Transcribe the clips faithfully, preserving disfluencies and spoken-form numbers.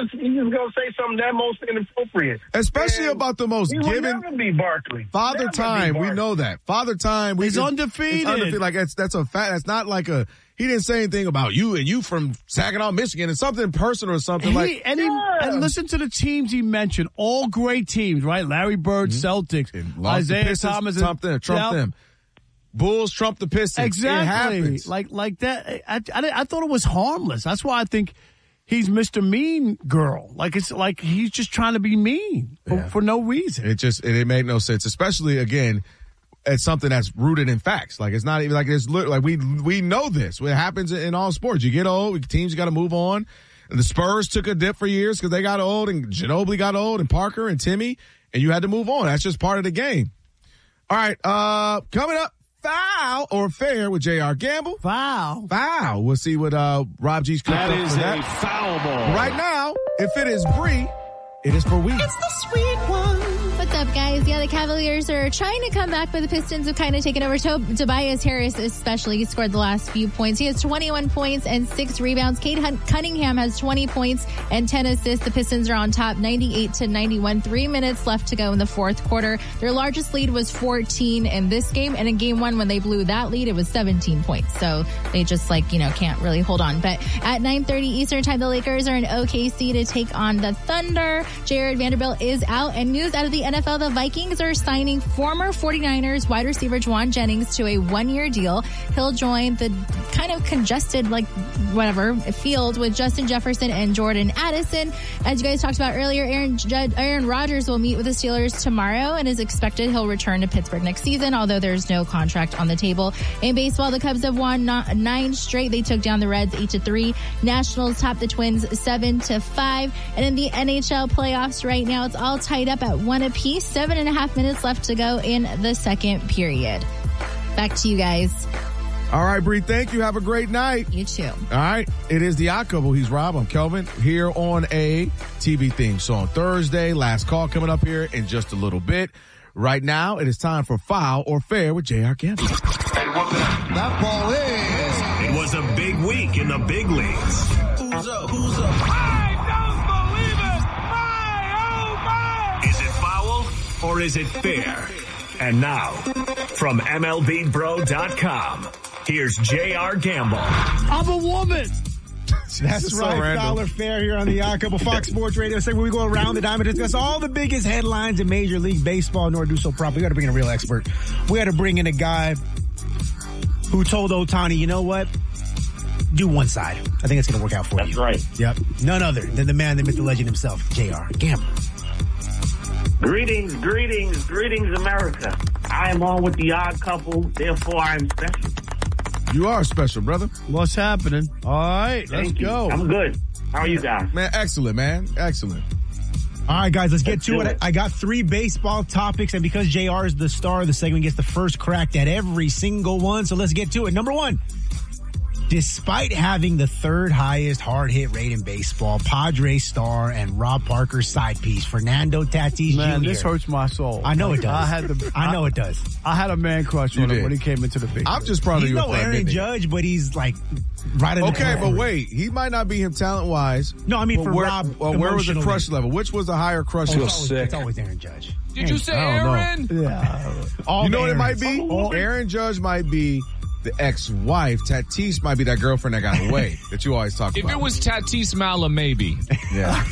just he's just gonna say something that most inappropriate, especially and about the most he given. Would never be Barkley. Father never Time, Barkley. we know that. Father Time, we he's just, undefeated. undefeated. Like that's that's a fact. That's not like a. He didn't say anything about you and you from Saginaw, Michigan. It's something personal or something he, like. And, he, yeah. and listen to the teams he mentioned. All great teams, right? Larry Bird, mm-hmm. Celtics, and Isaiah Pistons, Thomas, Trump them, Trump yeah. them. Bulls trump the Pistons. Exactly. It happens. Like like that. I, I, I thought it was harmless. That's why I think he's Mister Mean Girl. Like it's like he's just trying to be mean for, yeah. for no reason. It just it, it made no sense, especially again. It's something that's rooted in facts. Like it's not even like it's like we we know this. It happens in all sports. You get old, teams got to move on. And the Spurs took a dip for years because they got old, and Ginobili got old, and Parker and Timmy, and you had to move on. That's just part of the game. All right, uh, coming up, foul or fair with J R Gamble. Foul, foul. We'll see what uh, Rob G's cooked that up is for a that. foul ball. Right now, if it is Bree, it is for we. It's the sweet one. What's up, guys? Yeah, the Cavaliers are trying to come back, but the Pistons have kind of taken over. To- Tobias Harris especially, he scored the last few points. He has twenty-one points and six rebounds. Cade Hun- Cunningham has twenty points and ten assists. The Pistons are on top, ninety-eight to ninety-one. Three minutes left to go in the fourth quarter. Their largest lead was fourteen in this game, and in game one, when they blew that lead, it was seventeen points. So they just, like, you know, can't really hold on. But at nine thirty Eastern time, the Lakers are in O K C to take on the Thunder. Jared Vanderbilt is out, and news out of the N F L, the Vikings are signing former forty-niners wide receiver Juwan Jennings to a one-year deal. He'll join the kind of congested, like, whatever, field with Justin Jefferson and Jordan Addison. As you guys talked about earlier, Aaron, Judd, Aaron Rodgers will meet with the Steelers tomorrow and is expected he'll return to Pittsburgh next season, although there's no contract on the table. In baseball, the Cubs have won nine straight. They took down the Reds eight to three. Nationals topped the Twins seven to five. And in the N H L playoffs right now, it's all tied up at one apiece. Seven and a half minutes left to go in the second period. Back to you guys. All right, Bree, thank you. Have a great night. You too. All right. It is the Odd Couple. He's Rob. I'm Kelvin here on a T V theme song. Thursday, last call coming up here in just a little bit. Right now, it is time for Foul or Fair with J R Gamble. That ball is. It was a big week in the big leagues. Who's up? Who's up? I don't believe it. My, oh, my. Is it foul or is it fair? And now, from M L B Bro dot com, here's J R Gamble. I'm a woman. That's so right. random. Foul or Fair here on the Odd Couple Fox Sports Radio segment where we go around the diamond and discuss all the biggest headlines in Major League Baseball. Nor do so properly. We got to bring in a real expert. We got to bring in a guy who told Ohtani, you know what? Do one side. I think it's going to work out for That's you. That's right. Yep. None other than the man, the myth, the legend himself, J R Gamble. Greetings, greetings, greetings, America. I am on with the Odd Couple, therefore I am special. You are special, brother. What's happening? All right, let's Thank you. go. I'm good. How are you guys? Man, excellent, man. Excellent. All right, guys, let's get Let's to do it. it. I got three baseball topics, and because J R is the star of the segment, gets the first crack at every single one. So let's get to it. Number one. Despite having the third highest hard hit rate in baseball, Padres star and Rob Parker's side piece, Fernando Tatis Man, Junior this hurts my soul. I know it does. I had the, I know it does. I had a man crush You on him did. when he came into the big I'm league. just proud of He's you. no for Aaron admitting it. Judge, but he's like right in the Okay, corner. but wait. He might not be him talent-wise. No, I mean but for where, Rob, well, where was the emotionally. crush level? Which was the higher crush Oh, level? it's, always, it's always Aaron Judge. Did you say I don't know. Aaron? Yeah. All You know what it Aarons. might be? Aaron Judge might be the ex-wife. Tatis might be that girlfriend that got away that you always talk If about. it was Tatis Mala, maybe. Yeah.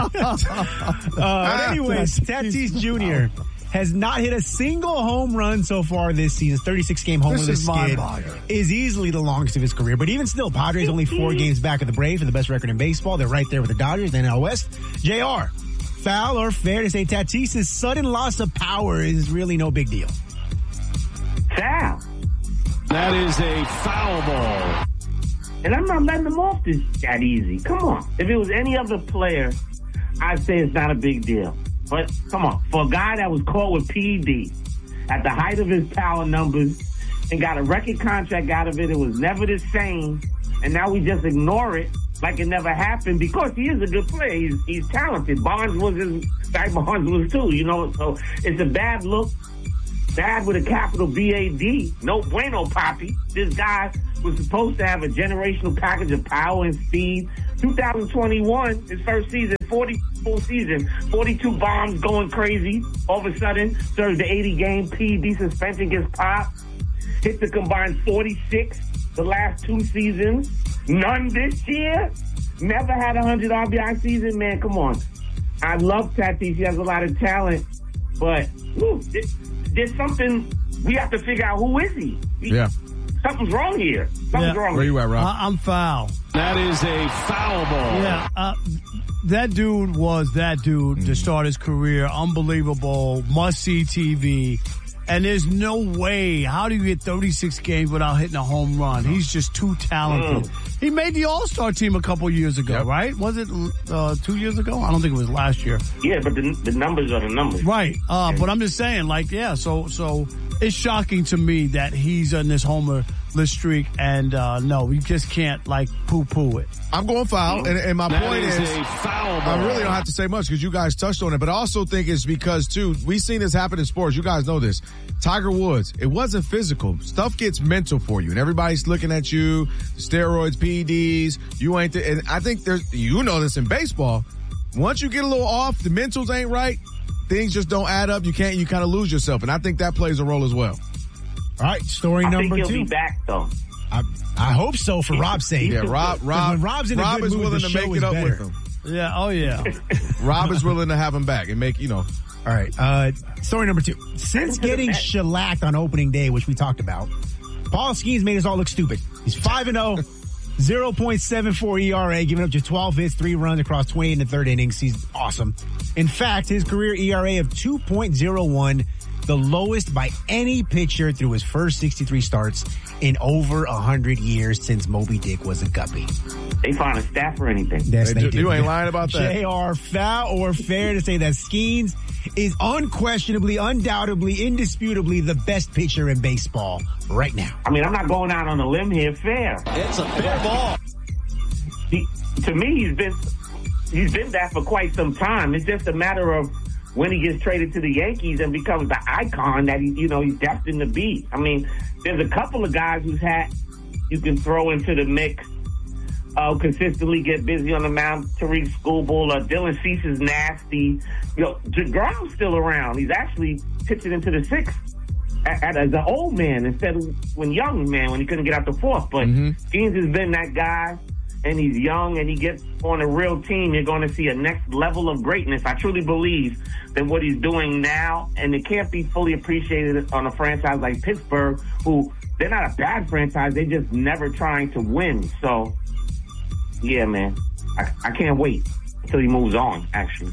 Uh, anyways, Tatis Junior has not hit a single home run so far this season. thirty-six game home This run is skid mind-boggling. is easily the longest of his career. But even still, Padres only four games back of the Braves for the best record in baseball. They're right there with the Dodgers, the N L West. J R, foul or fair to say Tatis' sudden loss of power is really no big deal? Foul. That is a foul ball. And I'm not letting him off this that easy. Come on. If it was any other player, I'd say it's not a big deal. But come on. For a guy that was caught with P E D at the height of his power numbers and got a record contract out of it, it was never the same. And now we just ignore it like it never happened because he is a good player. He's, he's talented. Barnes was his, Guy Barnes was too, you know. So it's a bad look. Bad with a capital B A D. No bueno, Poppy. This guy was supposed to have a generational package of power and speed. twenty twenty-one, his first season, forty full season, forty-two bombs going crazy. All of a sudden, serves the eighty game P E D suspension, gets popped. Hits a combined forty-six the last two seasons. None this year. Never had a one hundred R B I season. Man, come on. I love Tatis. He has a lot of talent. But whew, there's something we have to figure out. Who is he? he Yeah. Something's wrong here. Something's Yeah. wrong Where here. you at, Rob? I, I'm foul. That is a foul ball. Yeah, uh, that dude was that dude Mm. to start his career. Unbelievable, must-see T V. And there's no way. How do you get thirty-six games without hitting a home run? He's just too talented. Mm. He made the All-Star team a couple years ago, Yep. right? Was it uh, two years ago? I don't think it was last year. Yeah, but the, the numbers are the numbers. Right. Uh, but I'm just saying, like, yeah, so so it's shocking to me that he's on this homerless streak, and uh, no, we just can't, like, poo-poo it. I'm going foul, and, and my That point is is, a foul ball. I really don't have to say much because you guys touched on it, but I also think it's because, too, we've seen this happen in sports. You guys know this. Tiger Woods, it wasn't physical. Stuff gets mental for you, and everybody's looking at you, steroids, P E Ds, you ain't, the, and I think there's, you know this in baseball. Once you get a little off, the mentals ain't right, things just don't add up. You can't, you kind of lose yourself, and I think that plays a role as well. All right, story I number think he'll two. be back, though. I, I hope so for Rob's sake. Yeah, Rob, Rob, when Rob's in a Rob good is mood, willing the to show make is it up better. with him. Yeah, oh, yeah. Rob is willing to have him back and make, you know. All right. Uh, story number two. Since getting shellacked on opening day, which we talked about, Paul Skeens made us all look stupid. He's five and oh, zero point seven four E R A, giving up just twelve hits, three runs across twenty in the third innings. He's awesome. In fact, his career E R A of two point oh one, the lowest by any pitcher through his first sixty-three starts in over one hundred years since Moby Dick was a guppy. They find a staff or anything. Yes, Hey, they you- do. you ain't lying about that. J R, foul or fair to say that Skeens is unquestionably, undoubtedly, indisputably the best pitcher in baseball right now. I mean, I'm not going out on a limb here. Fair. It's a fair ball. He, to me, he's been he's been that for quite some time. It's just a matter of when he gets traded to the Yankees and becomes the icon that he, you know, he's destined to be. I mean, there's a couple of guys who's had you can throw into the mix. Uh, consistently get busy on the mound. Tariq Skubal, uh, Dylan Cease is nasty. You know, DeGrom's still around. He's actually pitching into the sixth at, at, as an old man instead of when young man when he couldn't get out the fourth. But Mm-hmm. Skeens has been that guy, and he's young, and he gets on a real team. You're going to see a next level of greatness. I truly believe that what he's doing now, and it can't be fully appreciated on a franchise like Pittsburgh, who they're not a bad franchise. They're just never trying to win. So. Yeah, man. I, I can't wait until he moves on, actually.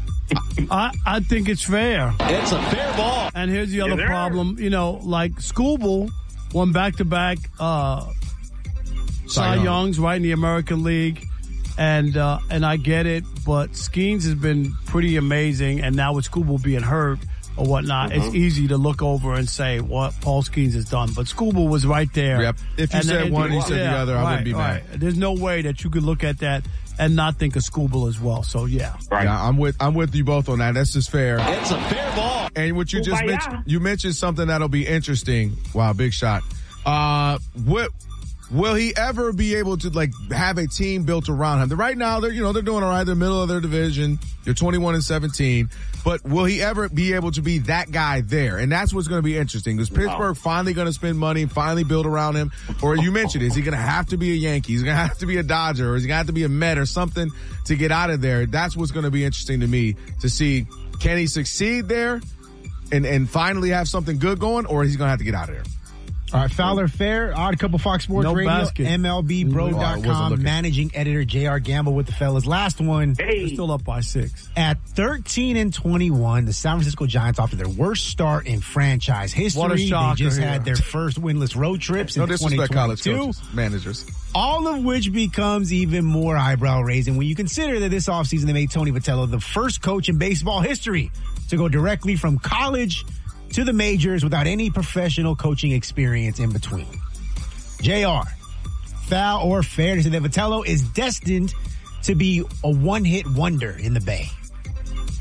I, I think it's fair. It's a fair ball. And here's the other Yes, sir. problem. You know, like Skubal won back-to-back uh, Cy Young. Youngs, right, in the American League. And uh, and I get it, but Skeens has been pretty amazing. And now with Skubal being hurt or whatnot, Mm-hmm. it's easy to look over and say what Paul Skeens has done. But Skubal was right there. Yep. If you And said then- one and you said the other, I wouldn't be mad. right. There's no way that you could look at that and not think of Skubal as well. So, yeah. Right. Yeah, I'm with I'm with you both on that. That's just fair. It's a fair ball. And what you just Kumbaya. mentioned, you mentioned something that'll be interesting. Wow, big shot. Uh, what will he ever be able to like have a team built around him? Right now, they're you know they're doing all right. They're middle of their division. They're twenty-one and seventeen. But will he ever be able to be that guy there? And that's what's going to be interesting. Is Pittsburgh finally going to spend money, finally build around him? Or you mentioned, is he going to have to be a Yankee? Is he going to have to be a Dodger? Or is he going to have to be a Met or something to get out of there? That's what's going to be interesting to me to see. Can he succeed there and, and finally have something good going? Or is he going to have to get out of there? All right, Fowler Fair, Odd Couple Fox Sports No Radio, basket. M L B Bro Oh, I dot wasn't com, looking. managing editor J R Gamble with the fellas. Last one. They're Hey, still up by six. At thirteen and twenty-one, the San Francisco Giants off to their worst start in franchise history. What a shocker They just here. had their first winless road trips No in disrespect, college twenty twenty-two. coaches, managers. All of which becomes even more eyebrow raising when you consider that this offseason they made Tony Vitello the first coach in baseball history to go directly from college to the majors without any professional coaching experience in between. J R, foul or fair to say that Vitello is destined to be a one-hit wonder in the Bay?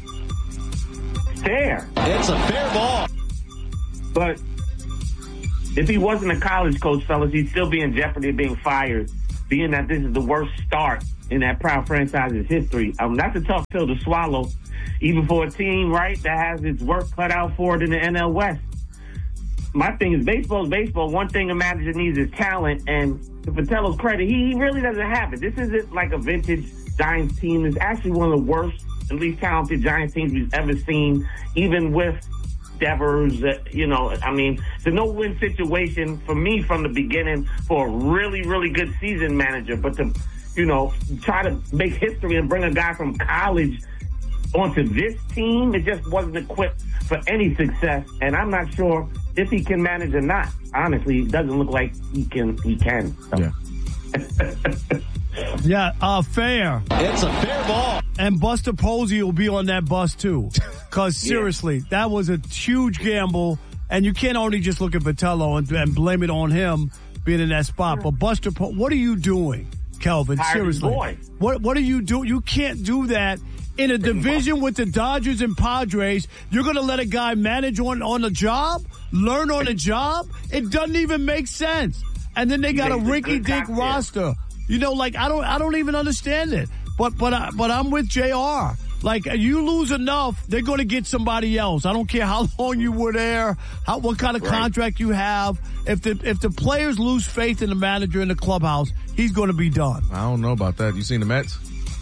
fair. It's a fair ball. But if he wasn't a college coach, fellas, he'd still be in jeopardy of being fired, being that this is the worst start in that proud franchise's history. Um, that's a tough pill to swallow, even for a team, right, that has its work cut out for it in the N L West. My thing is baseball is baseball. One thing a manager needs is talent, and to Vitello's credit, he, he really doesn't have it. This isn't like a vintage Giants team. It's actually one of the worst and least talented Giants teams we've ever seen, even with Devers. Uh, you know, I mean, it's a no-win situation for me from the beginning for a really, really good season manager. But to, you know, try to make history and bring a guy from college onto this team, it just wasn't equipped for any success. And I'm not sure if he can manage or not. Honestly, it doesn't look like he can. He can. So. Yeah. Yeah, uh, fair. It's a fair ball. And Buster Posey will be on that bus, too. Because, seriously, yeah. that was a huge gamble. And you can't only just look at Vitello and, and blame it on him being in that spot. But, Buster, po- what are you doing, Kelvin? Hired Seriously. boy. What, what are you doing? You can't do that. In a division with the Dodgers and Padres, you're going to let a guy manage on, on the job? Learn on the job? It doesn't even make sense. And then they got a rinky-dink roster. You know, like, I don't I don't even understand it. But but I, but I'm with J R. Like, you lose enough, they're going to get somebody else. I don't care how long you were there, how what kind of right. contract you have. If the if the players lose faith in the manager in the clubhouse, he's going to be done. I don't know about that. You seen the Mets?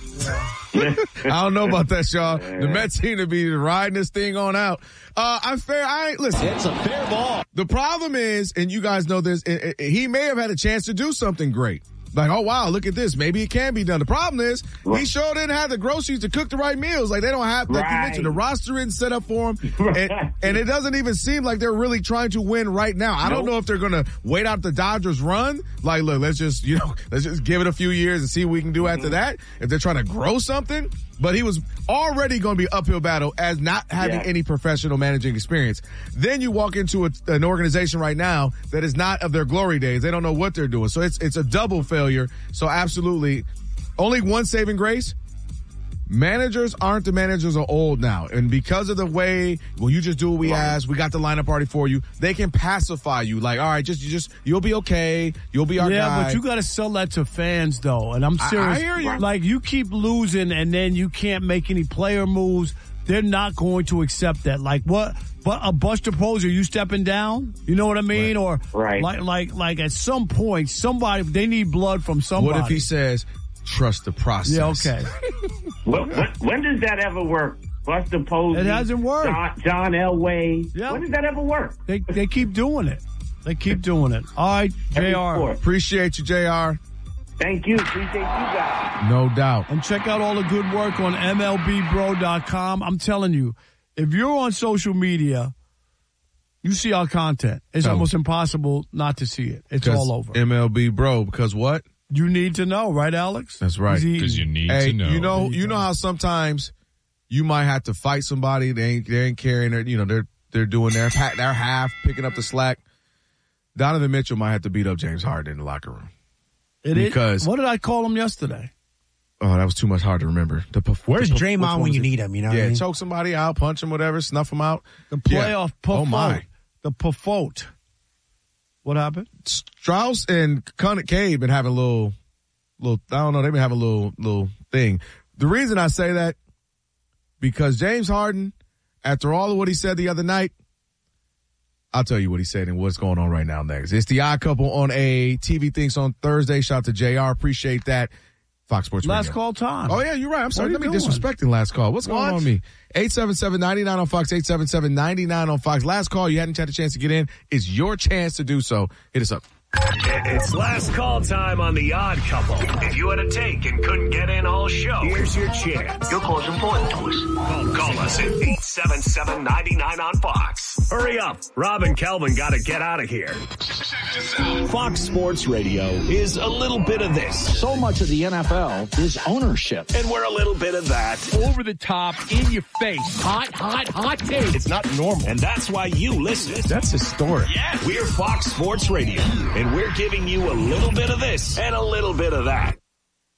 I don't know about that, y'all. The Mets seem to be riding this thing on out. Uh, I'm fair. I ain't listen. It's a fair ball. The problem is, and you guys know this, it, it, he may have had a chance to do something great. Like, oh, wow, look at this. Maybe it can be done. The problem is right. he sure didn't have the groceries to cook the right meals. Like, they don't have, like right. you mentioned, the roster isn't set up for him. Right. And, and it doesn't even seem like they're really trying to win right now. I nope. don't know if they're going to wait out the Dodgers run. Like, look, let's just, you know, let's just give it a few years and see what we can do mm-hmm. after that. If they're trying to grow something. But he was already going to be uphill battle as not having yeah. any professional managing experience. Then you walk into a, an organization right now that is not of their glory days. They don't know what they're doing. So it's it's a double failure. So absolutely, only one saving grace. Managers aren't the managers are old now. And because of the way, well, you just do what we right. ask. We got the lineup party for you. They can pacify you. Like, all right, just, you just, you'll be okay. You'll be our yeah, guy. Yeah, but you got to sell that to fans, though. And I'm serious. I, I hear you. Like, you keep losing and then you can't make any player moves. They're not going to accept that. Like, what? But a Buster Posey, are you stepping down? You know what I mean? Right. Or right. like, like, like at some point, somebody, they need blood from somebody. What if he says, trust the process? Yeah, okay. when, when, when does that ever work? Buster Posey. It hasn't worked. John, John Elway. Yeah. When does that ever work? They they keep doing it. They keep doing it. All right, J R. Appreciate you, J R. Thank you. Appreciate you guys. No doubt. And check out all the good work on M L B bro dot com. I'm telling you, if you're on social media, you see our content. It's Tell almost me. impossible not to see it. It's all over. M L B Bro, because what? You need to know, right, Alex? That's right. Because you need hey, to know. You know, you know how sometimes you might have to fight somebody. They ain't, they ain't carrying their, you know, they're, they're doing their, their half, picking up the slack. Donovan Mitchell might have to beat up James Harden in the locker room. It because is, what did I call him yesterday? Oh, that was too much hard to remember. The, Where's the, Draymond when you need him? You know, yeah, what I mean? choke somebody out, punch him, whatever, snuff him out. The playoff yeah. Oh my, the Pafot. What happened? Strauss and Cade been having a little, little. I don't know. They've been having a little, little thing. The reason I say that because James Harden, after all of what he said the other night, I'll tell you what he said and what's going on right now next. It's the Odd Couple on a T V Things on Thursday. Shout out to J R. Appreciate that. Fox Sports Last Radio. call time. Oh, yeah, you're right. I'm sorry. Let me doing? disrespecting last call. What's going what? on with me? eight seven seven, nine nine on Fox, eight seven seven, nine nine on Fox. Last call. You hadn't had a chance to get in. It's your chance to do so. Hit us up. It's last call time on The Odd Couple. If you had a take and couldn't get in all show, here's your chance. Your call's important to us. Call, call us at eight seven seven, nine nine on Fox. Hurry up. Rob and Kelvin got to get out of here. Fox Sports Radio is a little bit of this. So much of the N F L is ownership. And we're a little bit of that. Over the top, in your face. Hot, hot, hot take. It's not normal. And that's why you listen. That's historic. Yeah. We're Fox Sports Radio. And we're giving you a little bit of this and a little bit of that.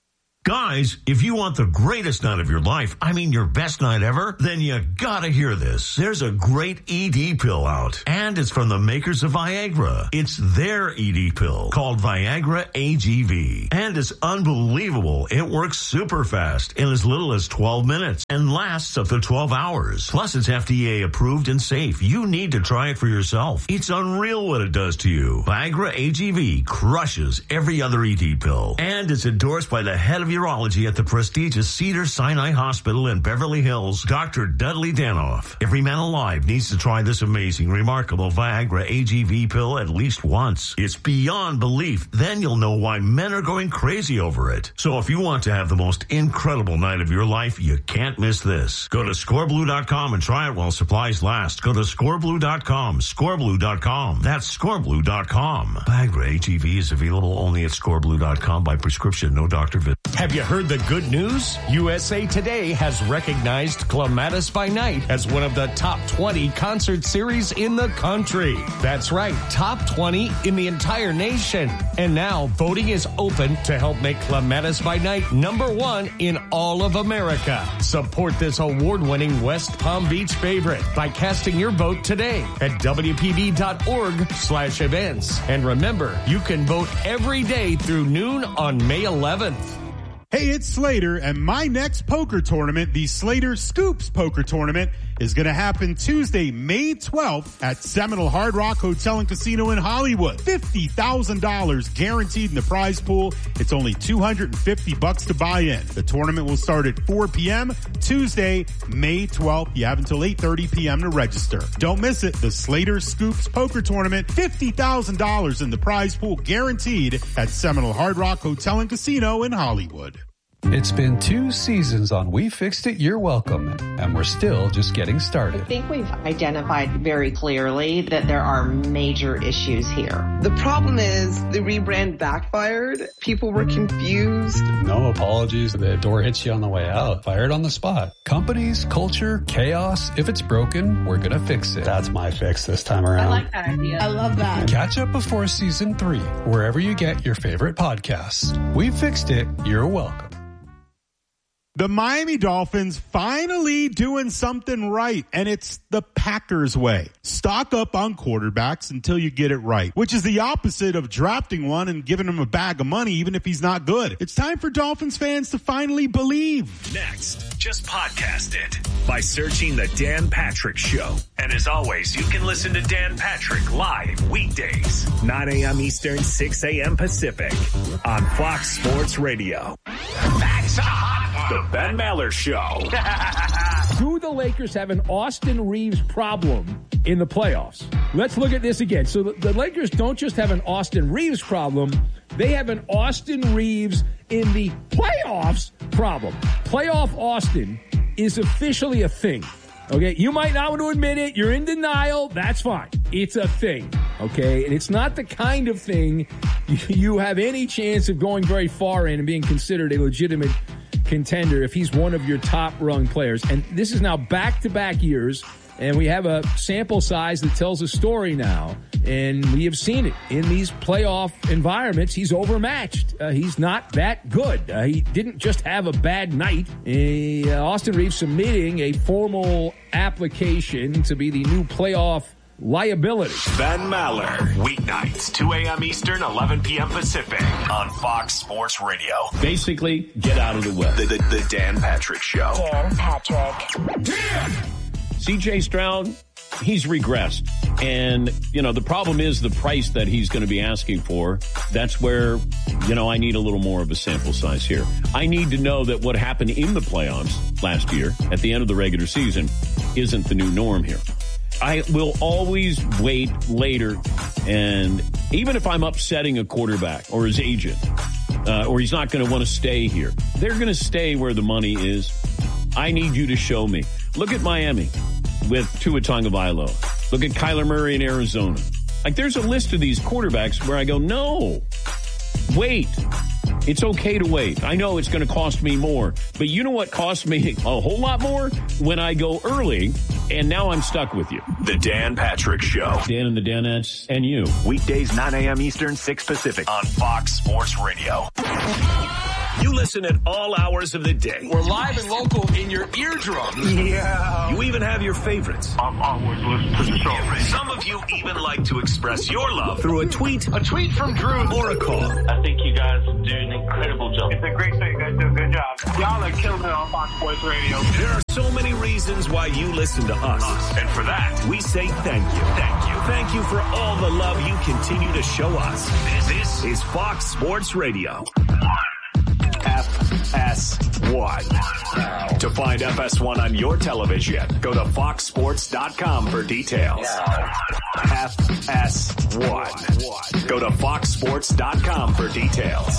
Guys, if you want the greatest night of your life, I mean your best night ever, then you gotta hear this. There's a great E D pill out, and it's from the makers of Viagra. It's their E D pill called Viagra A G V, and it's unbelievable. It works super fast in as little as twelve minutes and lasts up to twelve hours. Plus, it's F D A approved and safe. You need to try it for yourself. It's unreal what it does to you. Viagra A G V crushes every other E D pill, and it's endorsed by the head of urology at the prestigious Cedars-Sinai Hospital in Beverly Hills, Doctor Dudley Danoff. Every man alive needs to try this amazing, remarkable Viagra A G V pill at least once. It's beyond belief. Then you'll know why men are going crazy over it. So if you want to have the most incredible night of your life, you can't miss this. Go to score blue dot com and try it while supplies last. Go to score blue dot com, score blue dot com. That's score blue dot com. Viagra A G V is available only at score blue dot com by prescription, no doctor visit. Have you heard the good news? U S A Today has recognized Clematis by Night as one of the top twenty concert series in the country. That's right, top twenty in the entire nation. And now voting is open to help make Clematis by Night number one in all of America. Support this award-winning West Palm Beach favorite by casting your vote today at W P B dot org slash events. And remember, you can vote every day through noon on May eleventh. Hey, it's Slater, and my next poker tournament, the Slater Scoops Poker Tournament, is going to happen Tuesday, May twelfth at Seminole Hard Rock Hotel and Casino in Hollywood. fifty thousand dollars guaranteed in the prize pool. It's only two hundred fifty bucks to buy in. The tournament will start at four p.m. Tuesday, May twelfth. You have until eight thirty p.m. to register. Don't miss it. The Slater Scoops Poker Tournament, fifty thousand dollars in the prize pool guaranteed at Seminole Hard Rock Hotel and Casino in Hollywood. It's been two seasons on We Fixed It, You're Welcome, and we're still just getting started. I think we've identified very clearly that there are major issues here. The problem is the rebrand backfired. People were confused. No apologies. The door hits you on the way out. Fired on the spot. Companies, culture, chaos. If it's broken, we're going to fix it. That's my fix this time around. I like that idea. I love that. Catch up before season three, wherever you get your favorite podcasts. We Fixed It, You're Welcome. The Miami Dolphins finally doing something right, and it's the Packers way. Stock up on quarterbacks until you get it right, which is the opposite of drafting one and giving him a bag of money even if he's not good. It's time for Dolphins fans to finally believe. Next, just podcast it by searching The Dan Patrick Show. And as always, you can listen to Dan Patrick live weekdays, nine a.m. Eastern, six a.m. Pacific on Fox Sports Radio. That's a hot one. The Ben Maller Show. Do the Lakers have an Austin Reeves problem in the playoffs? Let's look at this again. So the, the Lakers don't just have an Austin Reeves problem. They have an Austin Reeves in the playoffs problem. Playoff Austin is officially a thing. Okay, you might not want to admit it. You're in denial. That's fine. It's a thing. Okay, and it's not the kind of thing you have any chance of going very far in and being considered a legitimate contender if he's one of your top-rung players. And this is now back-to-back years, and we have a sample size that tells a story now. And we have seen it in these playoff environments. He's overmatched. Uh, he's not that good. Uh, he didn't just have a bad night. Uh, Austin Reeves submitting a formal application to be the new playoff liability. Ben Maller, weeknights, two a.m. Eastern, eleven p.m. Pacific on Fox Sports Radio. Basically, get out of the way. The, the, the Dan Patrick Show. Dan Patrick. Dan! C J Stroud, he's regressed. And, you know, the problem is the price that he's going to be asking for. That's where, you know, I need a little more of a sample size here. I need to know that what happened in the playoffs last year at the end of the regular season isn't the new norm here. I will always wait later, and even if I'm upsetting a quarterback or his agent, uh, or he's not going to want to stay here, they're going to stay where the money is. I need you to show me. Look at Miami with Tua Tagovailoa. Look at Kyler Murray in Arizona. Like, there's a list of these quarterbacks where I go, no, wait. It's okay to wait. I know it's going to cost me more, but you know what cost me a whole lot more? When I go early, and now I'm stuck with you. The Dan Patrick Show. Dan and the Danettes and you. Weekdays, nine a.m. Eastern, six Pacific on Fox Sports Radio. You listen at all hours of the day. We're live and local in your eardrum. Yeah. You even have your favorites. I'm always listening to the show. Some of you even like to express your love through a tweet, A tweet from Drew. or a call. I think you guys do an incredible job. It's a great show. You guys do a good job. Y'all are killing it on Fox Sports Radio. There are so many reasons why you listen to us. And for that, we say thank you. Thank you. Thank you for all the love you continue to show us. This, this is Fox Sports Radio. F S one. To find F S one on your television, go to fox sports dot com for details. F S one. Go to fox sports dot com for details.